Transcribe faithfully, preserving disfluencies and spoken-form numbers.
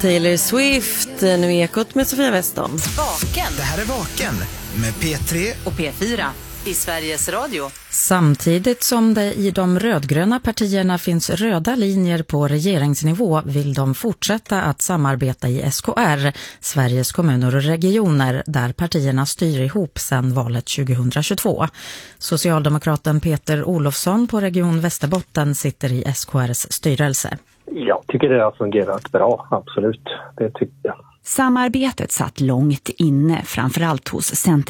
Taylor Swift, nu Ekot med Sofia Weston. Vaken. Det här är Vaken med P tre och P fyra i Sveriges Radio. Samtidigt som det i de rödgröna partierna finns röda linjer på regeringsnivå vill de fortsätta att samarbeta i S K R, Sveriges kommuner och regioner, där partierna styr ihop sedan valet tjugohundratjugotvå. Socialdemokraten Peter Olofsson på Region Västerbotten sitter i S K R:s styrelse. Jag tycker det har fungerat bra, absolut. Det tycker jag. Samarbetet satt långt inne, framförallt hos Centerpartiet.